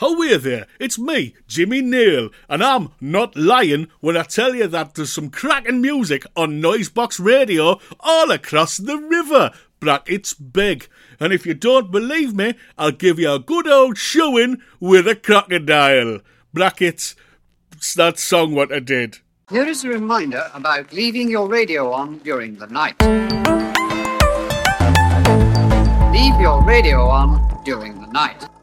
How there? It's me, Jimmy Neal, and I'm not lying when I tell you that there's some cracking music on Noisebox Radio all across the river. Brackets big. And if you don't believe me, I'll give you a good old showing with a crocodile. Brackets, it's that song what I did. Here is a reminder about leaving your radio on during the night. Leave your radio on during the night.